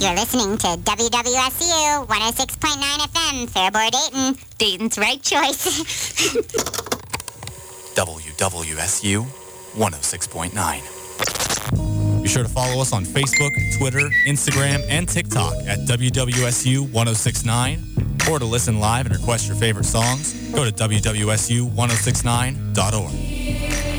You're listening to WWSU 106.9 FM, Faribault, Dayton. Dayton's right choice. WWSU 106.9. Be sure to follow us on Facebook, Twitter, Instagram, and TikTok at WWSU 1069. Or to listen live and request your favorite songs, go to WWSU1069.org.